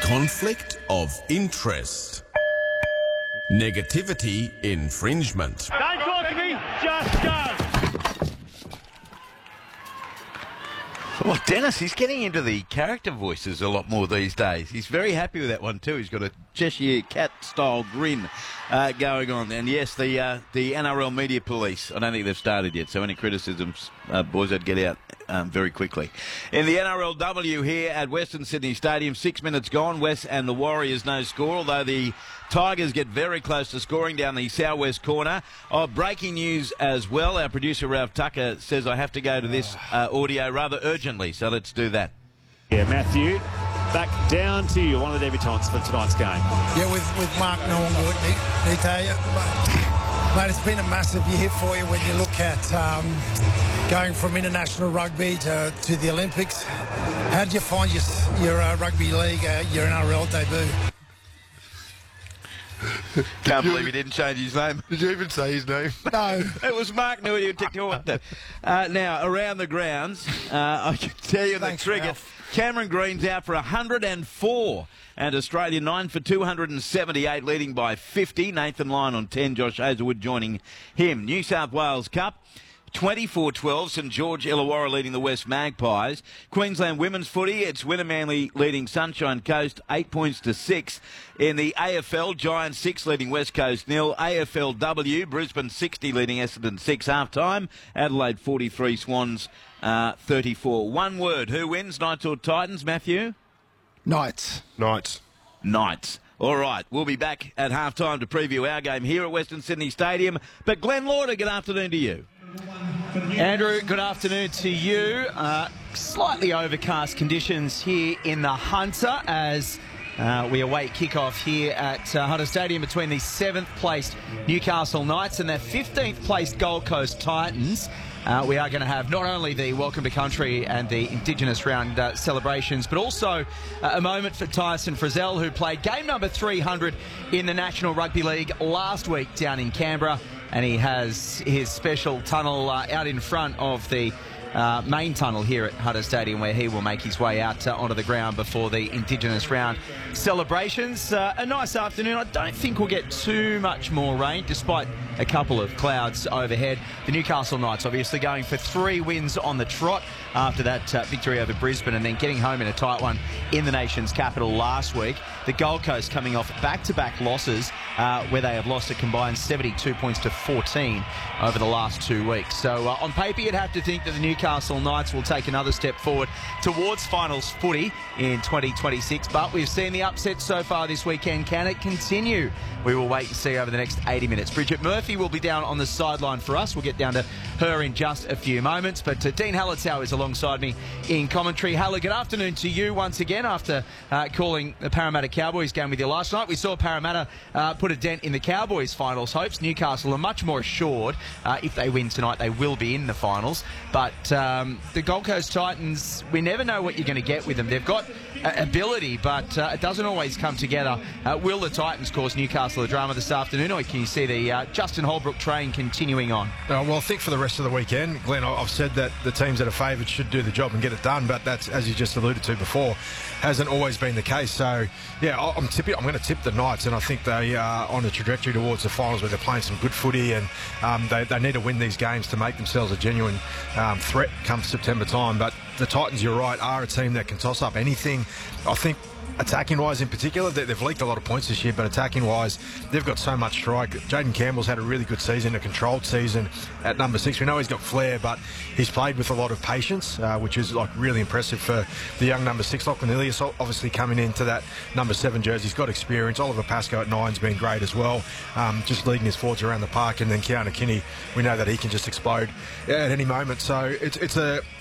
Conflict of interest. Negativity infringement. Don't talk to me, just go. Well, Dennis, he's getting into the character voices a lot more these days. He's very happy with that one too. He's got a Cheshire Cat-style grin going on. And yes, the NRL media police, I don't think they've started yet, so any criticisms, boys, I'd get out very quickly. In the NRLW here at Western Sydney Stadium, 6 minutes gone. West and the Warriors no score, although the Tigers get very close to scoring down the southwest corner. Breaking news as well. Our producer Ralph Tucker says I have to go to this audio rather urgently, so let's do that. Yeah, Matthew, back down to you, one of the debutants for tonight's game. Yeah, with Mark Norwood, they tell you, mate, it's been a massive year for you when you look at going from international rugby to the Olympics. How did you find your rugby league, your NRL debut? Can't believe he didn't change his name. Did you even say his name? No. It was Mark Newey who ticked you up. Now, around the grounds, I can tell you the trigger. Ralph. Cameron Green's out for 104. And Australia 9 for 278, leading by 50. Nathan Lyon on 10, Josh Hazlewood joining him. New South Wales Cup. 24-12, St George Illawarra leading the West Magpies. Queensland women's footy, it's Winner Manly leading Sunshine Coast 8 points to 6. In the AFL, Giants 6 leading West Coast 0. AFLW, Brisbane 60 leading Essendon 6 half-time. Adelaide 43, Swans 34. One word, who wins, Knights or Titans, Matthew? Knights. Knights. All right, we'll be back at half-time to preview our game here at Western Sydney Stadium. But Glenn Lauder, good afternoon to you. Andrew, good afternoon to you. Slightly overcast conditions here in the Hunter as we await kick-off here at Hunter Stadium between the 7th placed Newcastle Knights and their 15th placed Gold Coast Titans. We are going to have not only the Welcome to Country and the Indigenous Round celebrations, but also a moment for Tyson Frizzell, who played game number 300 in the National Rugby League last week down in Canberra. And he has his special tunnel out in front of the main tunnel here at Hunter Stadium, where he will make his way out onto the ground before the Indigenous Round celebrations. A nice afternoon. I don't think we'll get too much more rain, despite a couple of clouds overhead. The Newcastle Knights obviously going for 3 wins on the trot after that victory over Brisbane and then getting home in a tight one in the nation's capital last week. The Gold Coast coming off back-to-back losses where they have lost a combined 72 points to 14 over the last 2 weeks. So on paper, you'd have to think that the Newcastle Knights will take another step forward towards finals footy in 2026, but we've seen the upset so far this weekend. Can it continue? We will wait and see over the next 80 minutes. Bridget Murphy will be down on the sideline for us. We'll get down to her in just a few moments, but Dean Hallertau is alongside me in commentary. Haller, good afternoon to you once again after calling the Parramatta Cowboys game with you last night. We saw Parramatta put a dent in the Cowboys' finals hopes. Newcastle are much more assured if they win tonight they will be in the finals, but the Gold Coast Titans, we never know what you're going to get with them. They've got ability, but it doesn't always come together. Will the Titans cause Newcastle a drama this afternoon, or can you see the Justin Holbrook train continuing on? Well, I think for the rest of the weekend, Glenn, I've said that the teams that are favoured should do the job and get it done, but that's, as you just alluded to before, hasn't always been the case. So, yeah, I'm going to tip the Knights, and I think they are on a trajectory towards the finals where they're playing some good footy, and they need to win these games to make themselves a genuine threat come September time. But the Titans, you're right, are a team that can toss up anything. I think attacking-wise in particular, they've leaked a lot of points this year, but attacking-wise, they've got so much strike. Jaden Campbell's had a really good season, a controlled season at number 6. We know he's got flair, but he's played with a lot of patience, which is really impressive for the young number 6. Lachlan Ilias obviously coming into that number 7 jersey. He's got experience. Oliver Pascoe at 9's been great as well, just leading his forwards around the park. And then Keanu Kinney, we know that he can just explode at any moment. So it's a